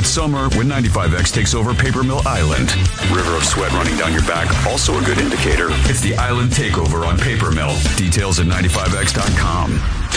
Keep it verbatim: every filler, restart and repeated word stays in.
it's summer when ninety-five X takes over Paper Mill Island. River of sweat running down your back, also a good indicator. It's the Island Takeover on Paper Mill. Details at ninety-five X dot com.